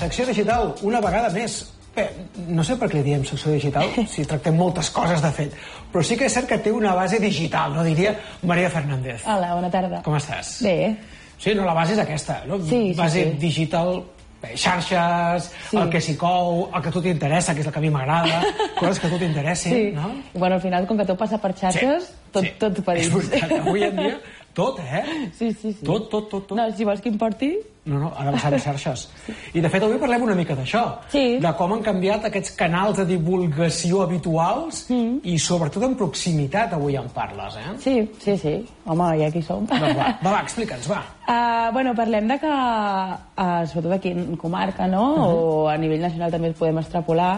secció digital, una vegada més. Bé, no sé per què li diem secció digital, si tractem moltes coses, de fet, però sí que és cert que té una base digital, no diria Maria Fernández. Hola, bona tarda. Com estàs? Bé. Sí, no, la base és aquesta, no? Base digital, xarxes, el que s'hi cou, el que a tu t'interessa, que és el que a mi m'agrada, coses que a tu t'interessin, no? Bueno, al final, com que tot passa per xarxes, tot per dins. És veritat, avui en dia, tot, Sí. Tot. No, si vols que em porti... No, ara passar a xarxes. I de fet avui parlem una mica d'això, de com han canviat aquests canals de divulgació habituals i sobretot en proximitat avui en parles, Sí. Home, ja aquí som. Doncs va, explica'ns, va. Bueno, parlem de que, sobretot aquí en comarca, no? O a nivell nacional també podem extrapolar,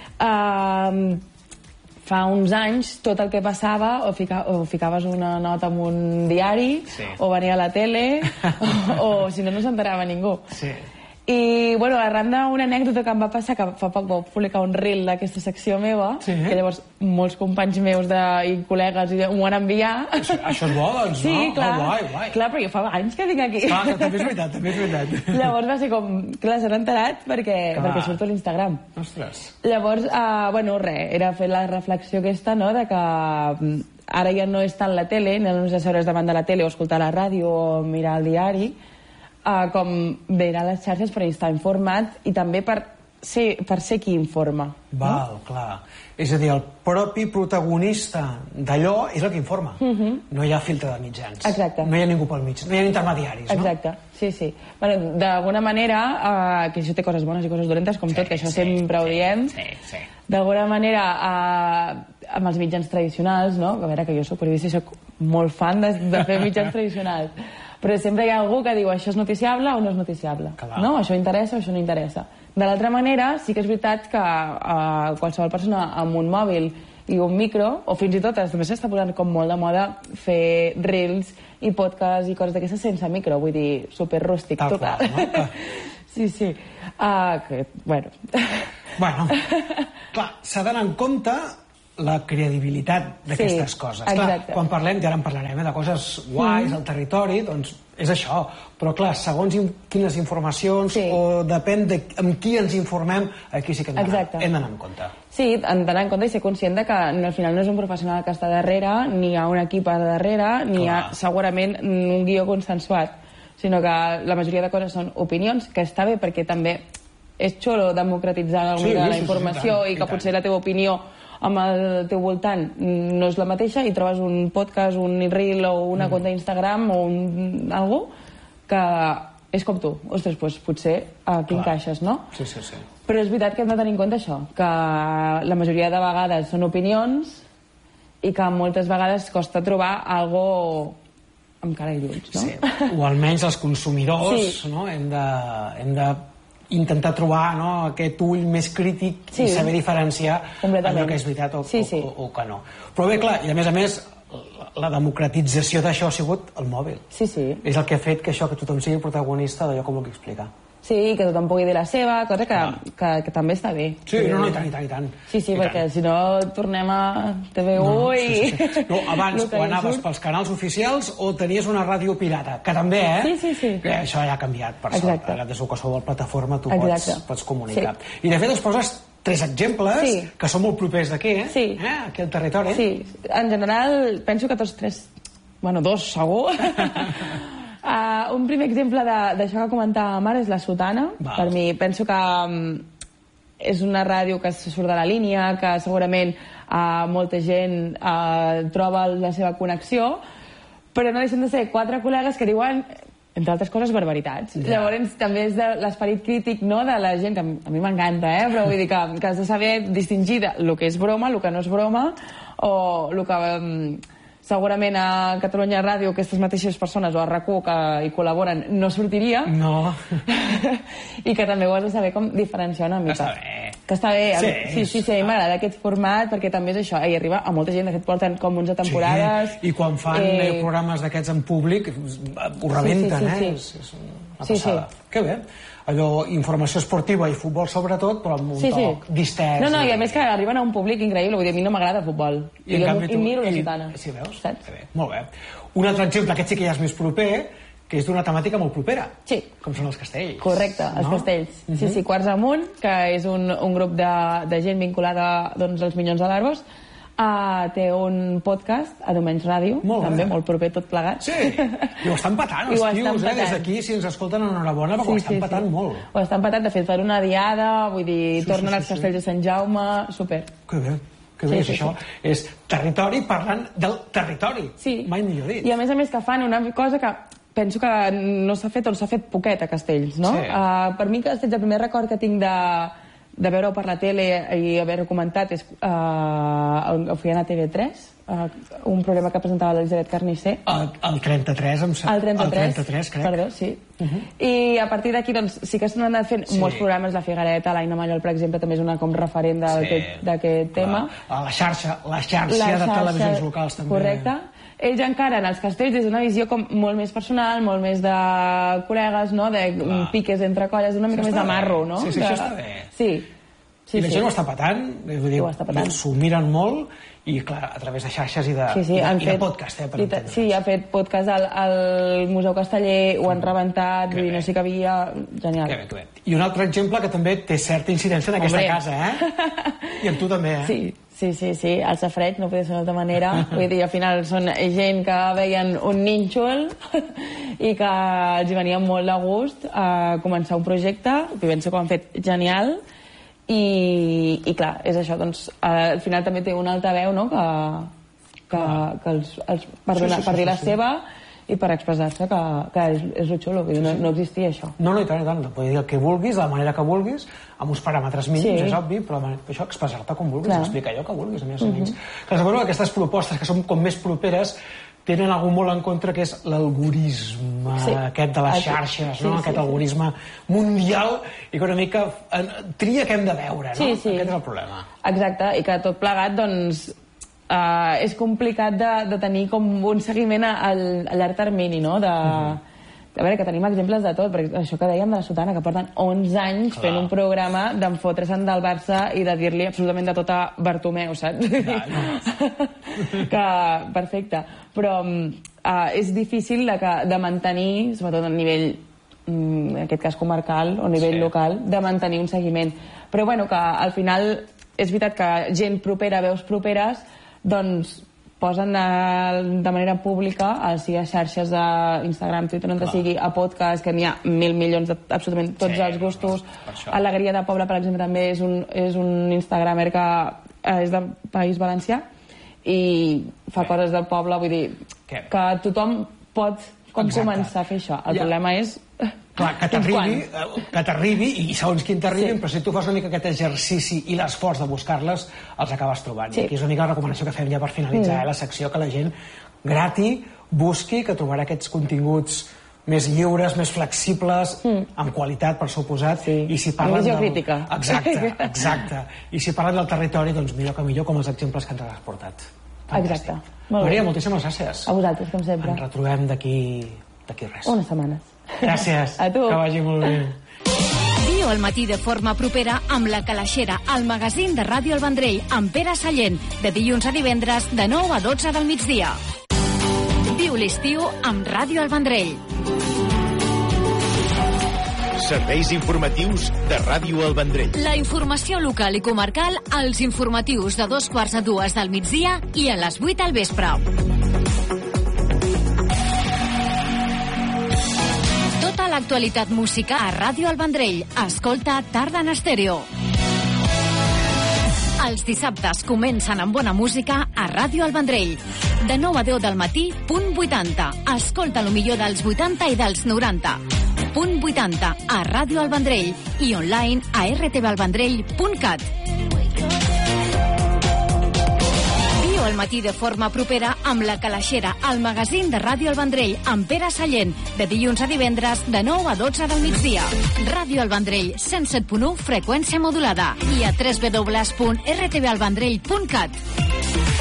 fa uns anys tot el que passava o ficaves una nota en un diari o venia a la tele o si no s'enterava ningú. I, bueno, arran d'una anècdota que em va passar, que fa poc vau publicar un reel d'aquesta secció meva, que llavors molts companys meus i col·legues m'ho van enviar. Això és bo, doncs, no? Sí, clar. Clar, però jo fa anys que vinc aquí. Clar, també és veritat. Llavors va ser com... Clar, s'han enterat perquè surto a l'Instagram. Ostres. Llavors, bueno, res, era fer la reflexió aquesta, no?, de que ara ja no és tant la tele, no és asseure's davant de la tele o escoltar la ràdio o mirar el diari, com veure les xarxes per estar informat i també per ser qui informa. Val, clar. És a dir, el propi protagonista d'allò és el que informa. No hi ha filtre de mitjans. Exacte. No hi ha ningú pel mig. No hi ha intermediaris, no? Exacte, sí. Bueno, d'alguna manera, que això té coses bones i coses dolentes, com tot, que això sempre ho diem. Sí. D'alguna manera, amb els mitjans tradicionals, no? A veure, que jo soc periodista i soc molt fan de fer mitjans tradicionals. Però sempre hi ha algú que diu això és noticiable o no és noticiable. No? Això interessa o això no interessa. De l'altra manera, sí que és veritat que qualsevol persona amb un mòbil i un micro, o fins i tot també s'està posant com molt de moda fer reels i podcasts i coses d'aquestes sense micro, vull dir, super rústic, total. Sí. Bueno, clar, s'ha d'anar en compte la credibilitat d'aquestes coses. Clar, quan parlem, i ara en parlarem, de coses guais al territori, doncs és això. Però clar, segons quines informacions o depèn de amb qui ens informem, aquí sí que hem d'anar en compte. Sí, hem d'anar en compte i ser conscient que al final no és un professional que està darrere, ni hi ha un equip a darrere, ni hi ha segurament un guió consensuat, sinó que la majoria de coses són opinions, que està bé perquè també és xulo democratitzar la informació i que potser la teva opinió amb el teu voltant no és la mateixa i trobes un podcast, un reel o una compte d'Instagram o algú que és com tu. Ostres, doncs potser aquí encaixes, no? Sí. Però és veritat que hem de tenir en compte això, que la majoria de vegades són opinions i que moltes vegades costa trobar algo amb cara i ulls, no? Sí, o almenys els consumidors hem de intentar trobar aquest ull més crític i saber diferenciar allò que és veritat o que no. Però bé, clar, i a més, la democratització d'això ha sigut el mòbil. Sí. És el que ha fet que això, que tothom sigui protagonista d'allò com ho que explicar. Sí, que tothom pugui dir la seva, cosa que també està bé. Sí, no, i tant. Sí, perquè si no tornem a TV1 i... No, abans o anaves pels canals oficials o tenies una ràdio pirata, que també, Sí. Això ja ha canviat, per sort. Ara des de qualsevol plataforma tu pots comunicar. I de fet es poses 3 exemples que són molt propers d'aquí, aquí al territori. Sí, en general penso que tots 3, bueno, 2 segur. Un primer exemple d'això que comentava Mar és La Sotana. Per mi penso que és una ràdio que surt de la línia, que segurament molta gent troba la seva connexió, però no deixen de ser 4 col·legues que diuen, entre altres coses, barbaritats. Llavors també és de l'esperit crític de la gent, que a mi m'encanta, però vull dir que has de saber distingir el que és broma, el que no és broma, o el que... segurament a Catalunya Ràdio aquestes mateixes persones o a RAC1 que hi col·laboren no sortiria. No. I que també ho has de saber com diferenciar una mica. Que està bé. Sí, a mi m'agrada aquest format perquè també és això, hi arriba a molta gent, de fet porten com 11 temporades. I quan fan programes d'aquests en públic ho rebenten, és una passada. Que bé. Allò, informació esportiva i futbol sobretot, però amb un toc distès. No, i a més que arriben a un públic increïble, vull dir, a mi no m'agrada el futbol. I miro La Sotana. Sí, veus? Molt bé. Un altre exemple, aquest sí que ja és més proper, que és d'una temàtica molt propera. Sí. Com són els castells. Correcte, els castells. Sí, Quarts Amunt, que és un grup de gent vinculada als Minyons de l'Arboç, té un podcast a Domenys Ràdio, també molt proper tot plegat. Sí, i ho estan patant els tios, des d'aquí, si ens escolten, enhorabona, perquè ho estan patant molt. Ho estan patant, de fet, fan una diada, vull dir, tornen als castells de Sant Jaume, super. Que bé, això és territori parlant del territori, mai millor dit. I a més que fan una cosa que penso que no s'ha fet o s'ha fet poquet a Castells, no? Per mi Castells, el primer record que tinc de veure-ho per la tele i haver-ho comentat és ho feien a TV3, un programa que presentava l'Elisabet Carnicer. El 33, el 33, crec. Perdó, sí. I a partir d'aquí, doncs, sí que s'han anat fent molts programes, La Figuereta, l'Aina Mallol, per exemple, també és una com referent d'aquest tema. La xarxa de televisions locals, també. Correcte. Ells encara en els castells des d'una visió com molt més personal, molt més de col·legues, no? De piques entre colles, una mica més de marro, no? Sí, això està bé. Sí. I la gent ho està patant, s'ho miren molt, i clar, a través de xarxes i de podcast, per entendre. Sí, ha fet podcast al Museu Casteller, ho han rebentat, no sé què havia... Genial. Que bé. I un altre exemple que també té certa incidència en aquesta casa, I en tu també, Sí, el safreig no podia ser d'altra manera. Vull dir, al final són gent que veien un nínxol i que els hi venia molt de gust a començar un projecte, que penso que ho han fet genial, i clar, és això, doncs al final també té un altaveu, no?, per dir la seva i per expressar-se, que és lo xulo, no existia això. No, i tant, poder dir el que vulguis, de la manera que vulguis, amb uns paràmetres mínims, és obvi, però això, expressar-te com vulguis, explicar allò que vulguis, a més o menys. Que suposo que aquestes propostes, que són com més properes, tenen algú molt en contra, que és l'algorisme aquest de les xarxes, aquest algorisme mundial, i que una mica tria què hem de veure, no? Aquest és el problema. Exacte, i que tot plegat, doncs, és complicat de tenir com un seguiment a llarg termini, no? A veure, que tenim exemples de tot, perquè això que dèiem de la Sotana, que porten 11 anys fent un programa d'enfotre-se'n del Barça i de dir-li absolutament de tot a Bartomeu, saps? Perfecte. Però és difícil de mantenir, sobretot a nivell, en aquest cas comarcal, o a nivell local, de mantenir un seguiment. Però bueno, que al final és veritat que gent propera, veus properes, doncs posen de manera pública, sigui a xarxes d'Instagram, Twitter, on sigui, a podcast, que n'hi ha 1.000 milions d'absolutament tots els gustos. Alegria de Poble, per exemple, també és un instagramer que és del País Valencià i fa coses del poble, vull dir, que tothom pot començar a fer això. El problema és... Clar, que t'arribi, i segons quin t'arribin, però si tu fas una mica aquest exercici i l'esforç de buscar-les, els acabes trobant. I aquí és una mica la recomanació que fem ja per finalitzar la secció, que la gent grati, busqui, que trobarà aquests continguts més lliures, més flexibles, amb qualitat, per suposat. I visió crítica. Exacte. I si parlen del territori, doncs millor que millor, com els exemples que ens has portat. Exacte. Maria, moltíssimes gràcies. A vosaltres, com sempre. Ens retrobem d'aquí res. Unes setmanes. Gràcies. A tu. Que vagi molt bé. Viu al matí de forma propera amb La Calaixera, el magazín de Ràdio El Vendrell, amb Pere Sallent, de dilluns a divendres, de 9 a 12 del migdia. Viu l'estiu amb Ràdio El Vendrell. Serveis informatius de Ràdio El Vendrell. La informació local i comarcal als informatius de 2:45 del migdia i a les 8 al vespre. Tota l'actualitat música a Ràdio El Vendrell. Escolta Tarda en Estèreo. Els dissabtes comencen amb bona música a Ràdio El Vendrell. De 9 a 10 del matí, punt 80. Escolta el millor dels 80 i dels 90. Punt 80 a Ràdio El Vendrell i online a rtvalvendrell.cat. Viu el matí de forma propera amb La Calaixera, el magazín de Ràdio El Vendrell, amb Pere Sallent, de dilluns a divendres, de 9 a 12 del migdia. Ràdio El Vendrell, 107.1, freqüència modulada, i a www.rtvalvendrell.cat.